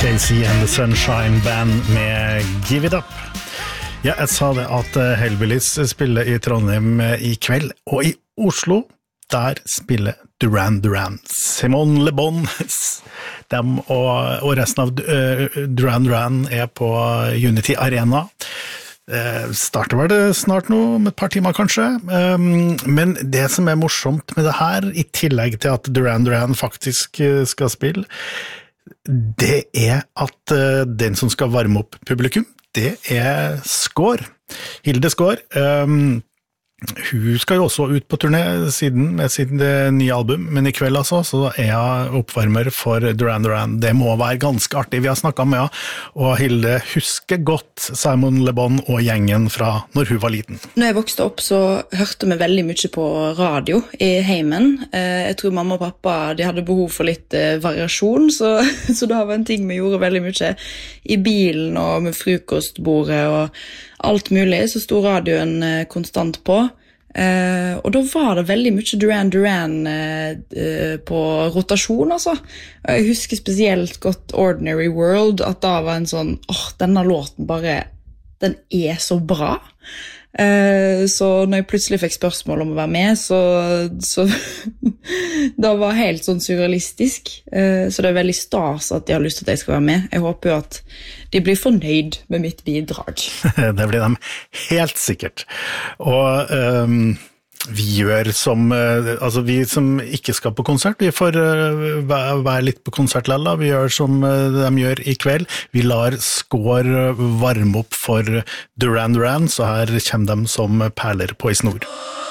Casey and the Sunshine Band med Give It Up. Ja, jeg sa det at Hellbillies spiller I Trondheim I kveld, og I Oslo, der spiller Duran Duran. Simone Le Bon, dem og resten av Duran Duran på Unity Arena. Starter vel det snart nå, om et par timer kanskje, men det som morsomt med det her, I tillegg til at Duran Duran faktisk skal spille, det at den som skal varme opp publikum, det Skår, Hilde Skår. Hun skal jo også ut på turné siden med sitt nye album, men I kveld altså, så jeg oppvarmer for Duran Duran. Det må være ganske artig. Vi har snakket med henne, og Hilde husker godt Simon Le Bon og gjengen fra når hun var liten. Når jeg vokste opp, så hørte vi veldig mye på radio I heimen. Jeg tror mamma og pappa de hadde behov for litt variasjon, så det var en ting vi gjorde veldig mye I bilen og med frokostbordet og alt mulig, så stod radioen konstant på. Og da var det veldig mye Duran Duran på rotasjon, altså. Jeg husker spesielt godt Ordinary World, at da var en sånn, denne låten bare, den så bra. Så når jeg plutselig fikk spørsmål om å være med, så det var helt sånn surrealistisk. Så det veldig stas at de har lyst til at jeg skal være med. Jeg håper jo at de blir fornøyd med mitt bidrag. Det blir de helt sikkert. Og vi gjør som, altså vi som ikke skal på konsert, vi får være litt på konsert lella, vi gjør som de gjør I kveld, vi lar Skår varme opp for Duran Duran, så her kommer de som perler på I snor.